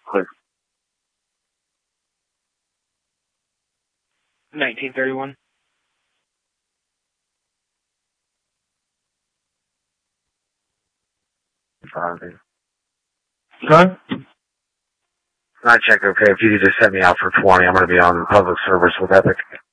Clear. 1931. Son? I check, okay, if you could just set me out for 20, I'm going to be on public service with Epic.